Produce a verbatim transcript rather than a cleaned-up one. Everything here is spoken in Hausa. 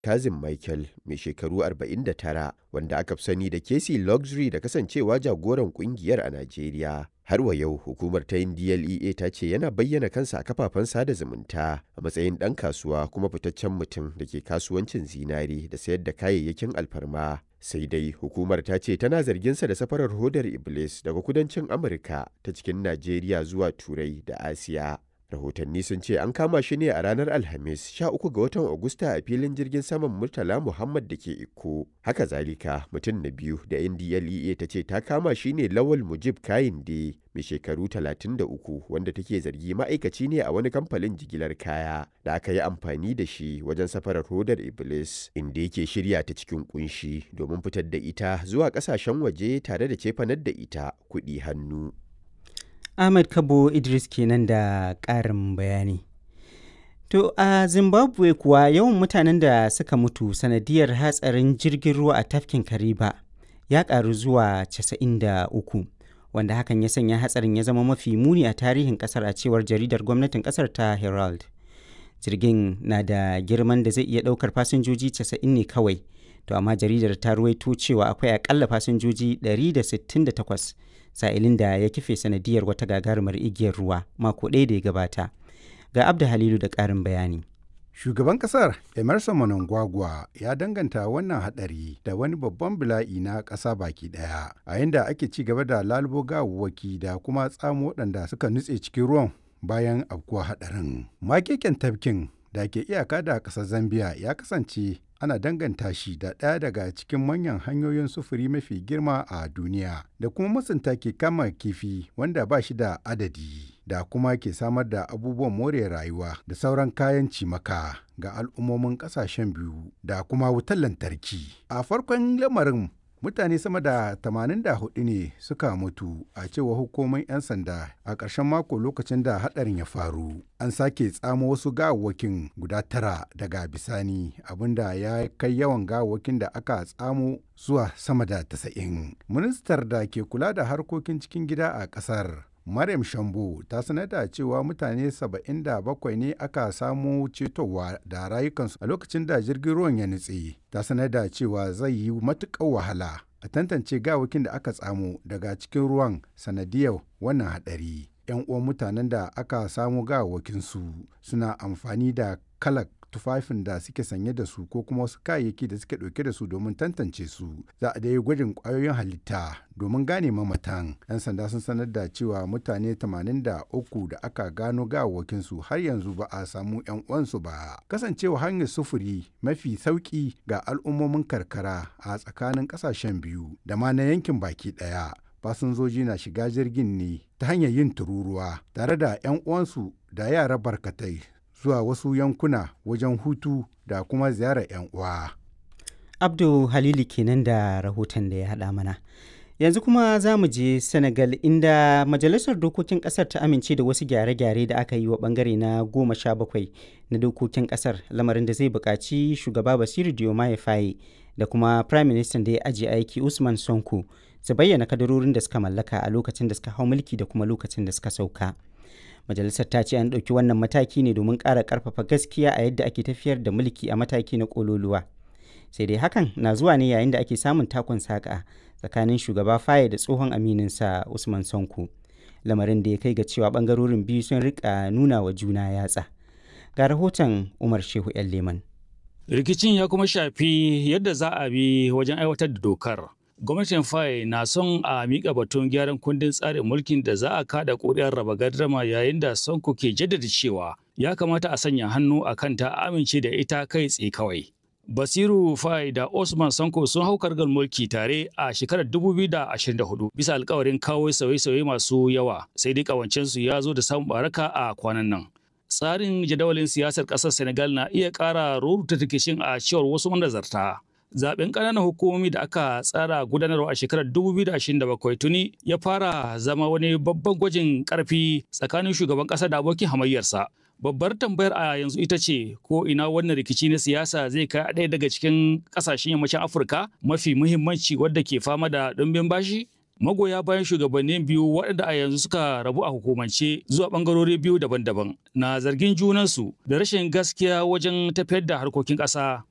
Kazim Michael mai shekaru arba'in da tara wanda aka fi sani da Casey Luxury da kasancewa jagoran kungiyar a Najeriya. Har wa yau hukumar ta N D L E A ta ce yana bayyana kansa a kafafen sada zumunta a matsayin ɗan kasuwa kuma fitaccen mutum da ke kasuwancin zinari da sayar da kayayyakin alfarma. Sai dai hukumar ta ce tana zarginsa da safarar hodar Iblis daga kudancin Amurka ta cikin Najeriya zuwa Turai da Asiya. Rahotanni sun ce an kama shi ne a ranar Alhamis sha uku ga watan Agusta a filin jirgin saman Murtala Muhammad da ke Ikko. Haka zalika mutum na biyu da N D L E A ta ce ta kama shi ne Lawal Mujib Kayinde mai shekaru talatin da uku wanda take zargi ma'aikaci ne a wani kamfanin jigilar kaya da aka yi amfani da shi wajen safarar hodar Iblis inda yake shirya ta cikin kunshi domin fitar da ita zuwa kasashen waje tare da cefanar da ita kuɗi hannu. Ahmed Kabo Idris kenan da ƙarin bayani. To a Zimbabwe kuwa yawan mutanen da suka mutu sanadiyar hatsarin jirgin ruwa a tafkin Kariba ya ƙaru zuwa casa'in da uku, wanda hakan ya sanya hatsarin ya zama mafi muni a tarihin ƙasar a cewar jaridar gwamnatin ƙasar ta Herald. Jirgin na da girman da zai iya ɗaukar fasinjoji casa'in ne kawai, to amma jaridar ta ruwaito cewa akwai aƙalla fasinjoji ɗari da sittin da takwas. sa'ilin da ya kife sanadiyar wata gagarumar igiyar ruwa mako ɗaya da ya gabata. Ga Abda Halilu da ƙarin bayani. Shugaban ƙasar Emerson Mnangagwa ya danganta wannan haɗari da wani babban bala'i na ƙasa baki ɗaya, a yanda ake ci gaba da lalubo gawawwaki da kuma tsamo waɗanda suka nutse cikin ruwan bayan afkuwa haɗarin. Makeken tafkin da ke iyaka da ƙasar Zambia ya kasance ana danganta shi da ɗaya daga cikin manyan hanyoyin sufuri mafi girma a duniya da kuma masunta ke kama kifi wanda ba shi da adadi da kuma ke samar da abubuwan more rayuwa da sauran kayan cimaka ga al'ummomin ƙasashen biyu da kuma wutar lantarki. A farkon lamarin mutane sama da tamanin da hudu ne suka mutu a cewa hukumomin 'yan sanda a ƙarshen mako lokacin da haɗarin ya faru. An sake tsamo wasu gawawwakin guda tara daga bisani abinda ya kai yawan gawawwakin da aka tsamo zuwa sama da tasa'in. Ministar da ke kula da harkokin cikin gida a ƙasar Maryam Shambo ta sanar da cewa mutane saba'in da bakwai ne aka samu cetowa da rayukansu a lokacin da jirgin ruwan ya nutse. Ta sanar da cewa zai yi matuƙar wahala a tantance gawakin da aka tsamo daga cikin ruwan sanadiyar wannan haɗari. 'Yan uwan mutanen da aka samu gawakinsu suna amfani da kalak tufafin da suke sanye da su ko kuma wasu kayayyaki da suke ɗauke da su domin tantance su. Za a dai gwajin ƙwayoyin halitta domin gane mamatan. 'Yan sanda sun sanar da cewa mutane tamanin da uku da aka gano gawawakinsu har yanzu ba a samu 'yan uwansu ba. Kasancewa hanyar sufuri mafi sauƙi ga al'ummomin karkara a tsakanin ƙasashen biyu da ma na yankin baki ɗaya. Fasinjoji na shiga jirgin ne ta hanyar yin tururuwa tare da 'yan uwansu da yara barkatai zuwa wasu yankuna wajen hutu da kuma ziyarar 'yan uwa. Abdu Halili kenan da rahoton da ya haɗa mana. Yanzu kuma za mu je Senegal inda Majalisar Dokokin Ƙasar ta amince da wasu gyare-gyare da aka yi wa ɓangare na goma sha bakwai na dokokin ƙasar, lamarin da zai buƙaci shugaba Basiru Diomaye Faye da kuma Prime Minister da ya ajiye aiki Usman Sonko su bayyana kadarorin da suka mallaka a lokacin da suka hau mulki da kuma lokacin da suka sauka. Majalisar ta ce an ɗauki wannan mataki ne domin ƙara ƙarfafa gaskiya a yadda ake tafiyar da mulki a mataki na ƙololuwa. Sai dai hakan na zuwa ne yayin da ake samun takun saƙa tsakanin shugaba Faye da tsohon amininsa Usman Sonko. Lamarin da ya kai ga cewa ɓangarorin biyu sun riƙa nuna wa juna yatsa. Ga rahoton Umar Shehu 'yan Leman. Rikicin ya kuma shafi yadda za a bi wajen aiwatar da dokar. Gwamnatin Faye na son a miƙa batun gyaran kundin tsarin mulkin da za a kada ƙuri'ar raba gardama yayin da Sonko ke jaddada cewa ya kamata a sanya hannu a kanta a amince da ita kai tsaye kawai. Basiru Faye da Osman Sonko sun hau kargar mulki tare a shekarar dubu biyu da ashirin da hudu bisa alkawarin kawo sauye-sauye masu yawa, sai dai kawancensu ya zo da samun baraka a kwanan nan. Tsarin jadawalin siyasar ƙasar Senegal na iya ƙara rurruta rikicin a cewar wasu manazarta. Zaben ƙananan hukumomi da aka tsara gudanarwa a shekarar dubu biyu da ashirin da bakwai tuni ya fara zama wani babban gwajin ƙarfi tsakanin shugaban ƙasa da abokin hamayyarsa. Babbar tambayar a yanzu ita ce ko ina wannan rikici na siyasa zai kai ɗaya daga cikin ƙasashen yammacin Afirka mafi muhimmanci wadda ke fama da ɗumbin bashi? Magoya bayan shugabannin biyu waɗanda a yanzu suka rabu a hukumance zuwa ɓangarori biyu daban-daban na zargin junansu da rashin gaskiya wajen tafiyar da harkokin ƙasa.